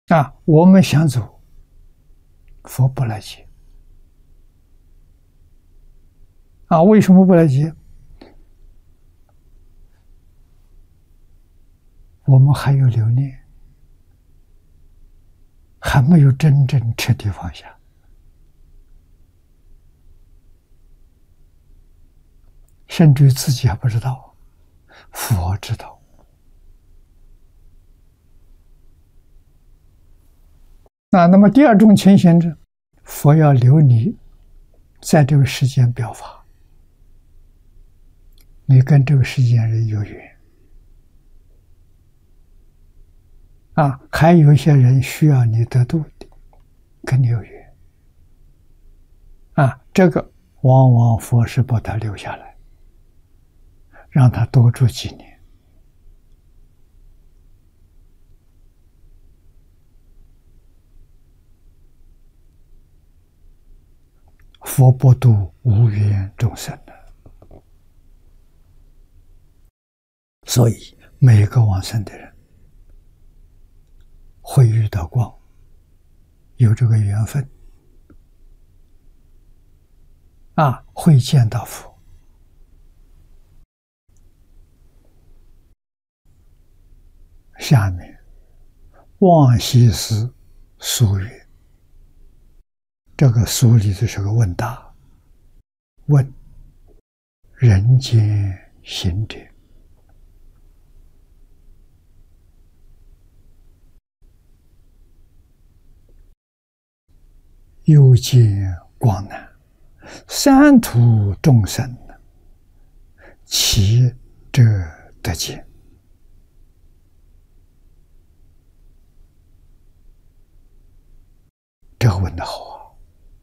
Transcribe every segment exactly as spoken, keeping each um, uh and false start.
啊，我们想走，佛不来接。啊，为什么不来接？我们还有留恋，还没有真正彻底放下。甚至于自己还不知道，佛知道。啊，那么第二种情形是，佛要留你在这个世间表法，你跟这个世间人有缘。啊，还有一些人需要你得度的，跟你有缘。啊，这个往往佛是把他留下来，让他多住几年。佛不度无缘众生的，所以每个往生的人会遇到光，有这个缘分啊，会见到佛。下面望西斯书曰，这个书里头是个问答，问人间行者，又见光南，三途众生，其者得见？这个问得好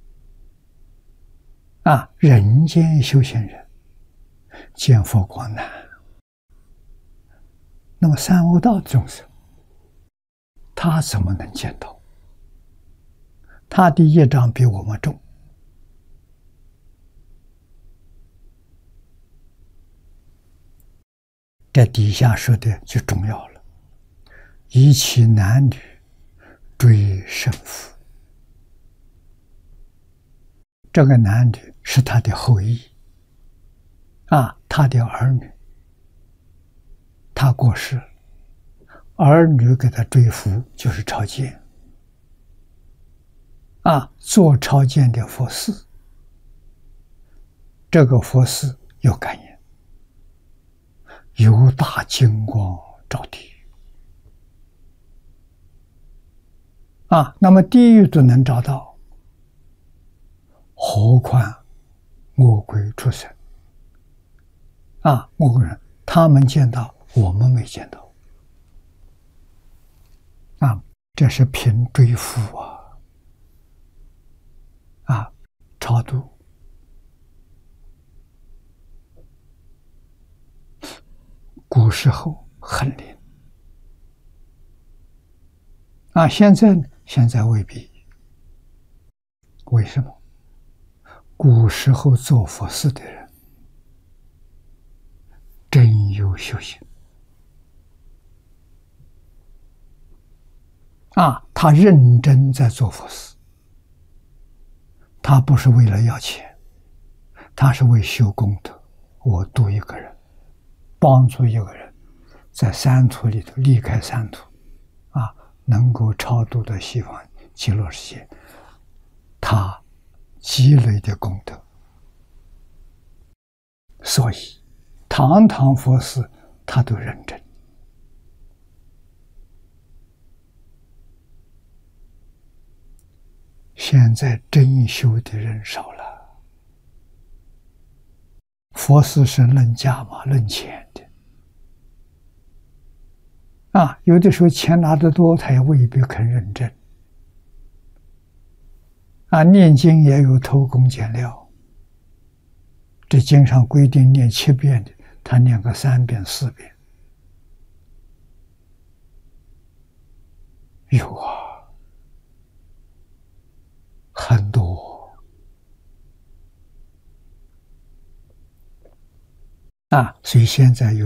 啊！啊，人间修行人见佛光难，那么三恶道众生，他怎么能见到？他的业障比我们重。这底下说的就重要了，以其男女追圣父。这个男女是他的后裔啊，他的儿女，他过世了，儿女给他追福，就是朝见啊，做朝见的佛事。这个佛事有感应，有大金光照地狱啊，那么地狱都能找到，何况恶鬼畜生啊，恶人他们见到，我们没见到啊，这是凭追福啊啊，超度。古时候很灵啊，现在呢？现在未必。为什么？古时候做佛事的人真有修行啊，他认真在做佛事，他不是为了要钱，他是为修功德。我度一个人，帮助一个人在三途里头离开三途啊，能够超度到西方极乐世界，他积累的功德。所以堂堂佛事他都认真。现在真修的人少了，佛事是论价码论钱的啊，有的时候钱拿得多，他也未必肯认真啊。念经也有偷工减料，这经上规定念七遍的，他念个三遍四遍，有啊，很多啊，所以现在有